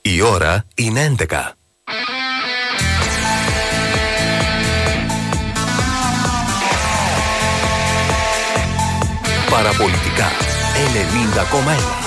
Η ώρα είναι 11. Παραπολιτικά 90,1.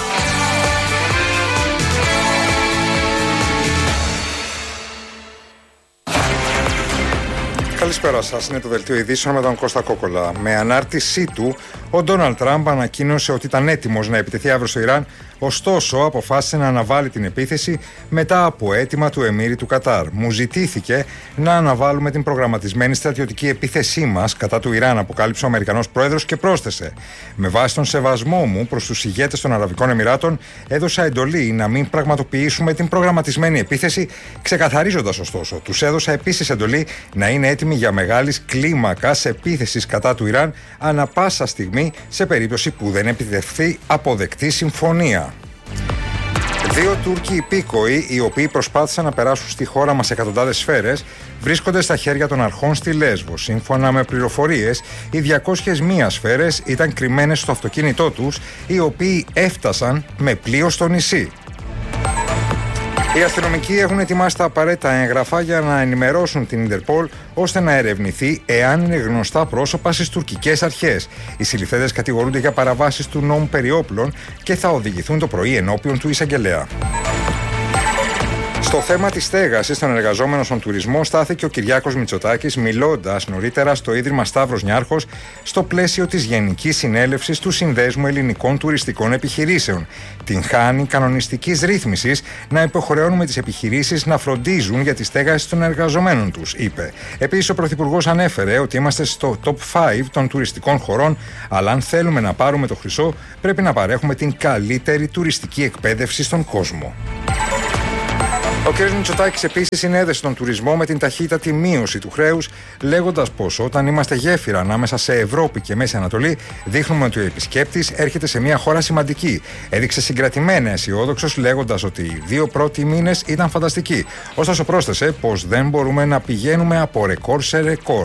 Καλησπέρα σας, είναι το Δελτίο Ειδήσεων με τον Κώστα Κόκολα. Με ανάρτησή του, ο Ντόναλντ Τραμπ ανακοίνωσε ότι ήταν έτοιμος να επιτεθεί αύριο στο Ιράν, ωστόσο αποφάσισε να αναβάλει την επίθεση μετά από αίτημα του Εμμύρη του Κατάρ. Μου ζητήθηκε να αναβάλουμε την προγραμματισμένη στρατιωτική επίθεσή μας κατά του Ιράν, αποκάλυψε ο Αμερικανός πρόεδρος και πρόσθεσε: με βάση τον σεβασμό μου προς τους ηγέτες των Αραβικών Εμιράτων, έδωσα εντολή να μην πραγματοποιήσουμε την προγραμματισμένη επίθεση, ξεκαθαρίζοντας ωστόσο, τους έδωσα επίσης εντολή να είναι έτοιμοι για μεγάλης κλίμακας επίθεσης κατά του Ιράν ανά πάσα στιγμή σε περίπτωση που δεν επιτευχθεί αποδεκτή συμφωνία. Δύο Τούρκοι υπήκοοι, οι οποίοι προσπάθησαν να περάσουν στη χώρα μας εκατοντάδες σφαίρες, βρίσκονται στα χέρια των αρχών στη Λέσβο. Σύμφωνα με πληροφορίες, οι 201 σφαίρες ήταν κρυμμένες στο αυτοκίνητό τους, οι οποίοι έφτασαν με πλοίο στο νησί. Οι αστυνομικοί έχουν ετοιμάσει τα απαραίτητα έγγραφα για να ενημερώσουν την Ιντερπολ ώστε να ερευνηθεί εάν είναι γνωστά πρόσωπα στις τουρκικές αρχές. Οι συλληφθέντες κατηγορούνται για παραβάσεις του νόμου περί όπλων και θα οδηγηθούν το πρωί ενώπιον του εισαγγελέα. Στο θέμα της στέγασης των εργαζόμενων στον τουρισμό στάθηκε ο Κυριάκος Μητσοτάκης, μιλώντας νωρίτερα στο Ίδρυμα Σταύρος Νιάρχος στο πλαίσιο της Γενικής Συνέλευσης του Συνδέσμου Ελληνικών Τουριστικών Επιχειρήσεων. Την χάνει κανονιστικής ρύθμισης να υποχρεώνουμε τις επιχειρήσεις να φροντίζουν για τη στέγαση των εργαζομένων τους, είπε. Επίσης, ο Πρωθυπουργός ανέφερε ότι είμαστε στο top 5 των τουριστικών χωρών, αλλά αν θέλουμε να πάρουμε το χρυσό, πρέπει να παρέχουμε την καλύτερη τουριστική εκπαίδευση στον κόσμο. Ο κ. Μητσοτάκης επίσης συνέδεσε τον τουρισμό με την ταχύτατη μείωση του χρέους, λέγοντας πως όταν είμαστε γέφυρα ανάμεσα σε Ευρώπη και Μέση Ανατολή, δείχνουμε ότι ο επισκέπτης έρχεται σε μια χώρα σημαντική. Έδειξε συγκρατημένα αισιόδοξος, λέγοντας ότι οι 2 πρώτοι μήνες ήταν φανταστικοί. Ωστόσο, πρόσθεσε πως δεν μπορούμε να πηγαίνουμε από ρεκόρ σε ρεκόρ.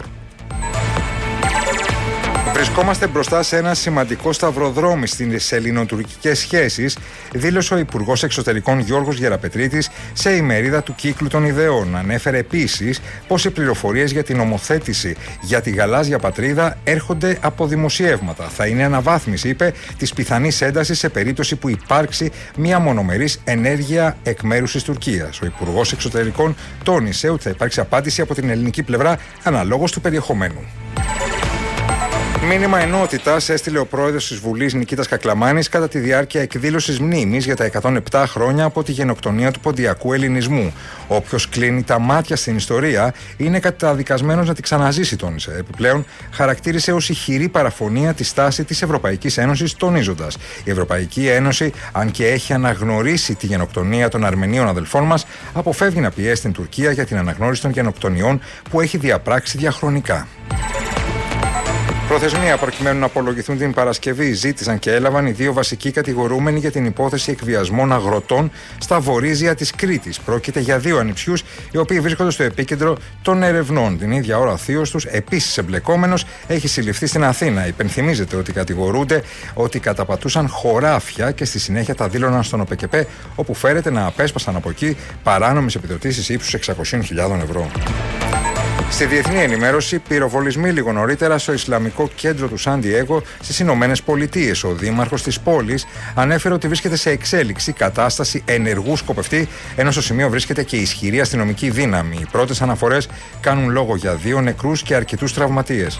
Βρισκόμαστε μπροστά σε ένα σημαντικό σταυροδρόμι στις ελληνοτουρκικές σχέσεις, δήλωσε ο Υπουργός Εξωτερικών Γιώργος Γεραπετρίτης σε ημερίδα του Κύκλου των Ιδεών. Ανέφερε επίσης πως οι πληροφορίες για την νομοθέτηση για τη γαλάζια πατρίδα έρχονται από δημοσιεύματα. Θα είναι αναβάθμιση, είπε, της πιθανής έντασης σε περίπτωση που υπάρξει μια μονομερής ενέργεια εκ μέρους της Τουρκίας. Ο Υπουργός Εξωτερικών τόνισε ότι θα υπάρξει απάντηση από την ελληνική πλευρά αναλόγως του περιεχομένου. Μήνυμα ενότητας έστειλε ο πρόεδρος της Βουλής Νικήτας Κακλαμάνης κατά τη διάρκεια εκδήλωσης μνήμης για τα 107 χρόνια από τη γενοκτονία του ποντιακού ελληνισμού. Όποιος κλείνει τα μάτια στην ιστορία είναι καταδικασμένος να τη ξαναζήσει, τόνισε. Επιπλέον, χαρακτήρισε ως ηχηρή παραφωνία τη στάση της Ευρωπαϊκής Ένωσης, τονίζοντας: η Ευρωπαϊκή Ένωση, αν και έχει αναγνωρίσει τη γενοκτονία των Αρμενίων αδελφών μας, αποφεύγει να πιέσει την Τουρκία για την αναγνώριση των γενοκτονιών που έχει διαπράξει διαχρονικά. Προθεσμία προκειμένου να απολογηθούν την Παρασκευή ζήτησαν και έλαβαν οι 2 βασικοί κατηγορούμενοι για την υπόθεση εκβιασμών αγροτών στα βορίζια της Κρήτης. Πρόκειται για 2 ανιψιούς, οι οποίοι βρίσκονται στο επίκεντρο των ερευνών. Την ίδια ώρα ο θείος τους, επίσης εμπλεκόμενος, έχει συλληφθεί στην Αθήνα. Υπενθυμίζεται ότι κατηγορούνται ότι καταπατούσαν χωράφια και στη συνέχεια τα δήλωναν στον ΟΠΕΚΕΠΕ, όπου φέρεται να απέσπασαν από εκεί παράνομες επιδοτήσεις ύψους 600.000 ευρώ. Στη διεθνή ενημέρωση, πυροβολισμοί λίγο νωρίτερα στο Ισλαμικό κέντρο του Σαν Ντιέγκο στις Ηνωμένες Πολιτείες. Ο δήμαρχος της πόλης ανέφερε ότι βρίσκεται σε εξέλιξη κατάσταση ενεργού σκοπευτή, ενώ στο σημείο βρίσκεται και ισχυρή αστυνομική δύναμη. Οι πρώτες αναφορές κάνουν λόγο για 2 νεκρούς και αρκετούς τραυματίες.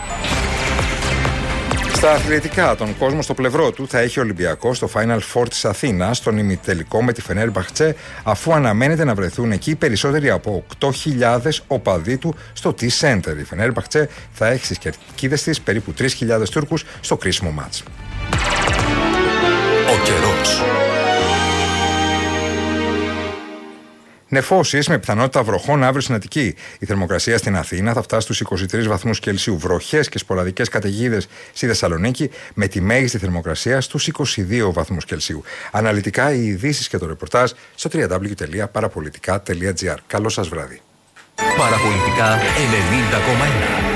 Στα αθλητικά, τον κόσμο στο πλευρό του θα έχει ο Ολυμπιακός στο Final Four της Αθήνας, στον ημιτελικό με τη Φενέρμπαχτσε, αφού αναμένεται να βρεθούν εκεί περισσότεροι από 8.000 οπαδοί του στο T-Center. Η Φενέρμπαχτσε θα έχει στις κερκίδες της περίπου 3.000 Τούρκους στο κρίσιμο μάτς. Ο καιρός. Νεφώσεις με πιθανότητα βροχών αύριο στην Αττική. Η θερμοκρασία στην Αθήνα θα φτάσει στους 23 βαθμούς Κελσίου. Βροχές και σποραδικές καταιγίδες στη Θεσσαλονίκη, με τη μέγιστη θερμοκρασία στους 22 βαθμούς Κελσίου. Αναλυτικά οι ειδήσεις και το ρεπορτάζ στο www.parapolitica.gr. Καλό σας βράδυ. Παραπολιτικά 90,1.